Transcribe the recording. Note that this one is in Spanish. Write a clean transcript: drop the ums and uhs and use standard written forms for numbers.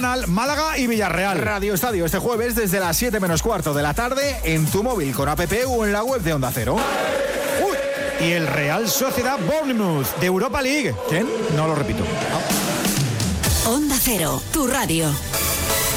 Arsenal, Málaga y Villarreal. Radio Estadio este jueves desde las 7 menos cuarto de la tarde en tu móvil con app o en la web de Onda Cero. Uy, y el Real Sociedad Bournemouth de Europa League. ¿Quién? No lo repito. Onda Cero, tu radio.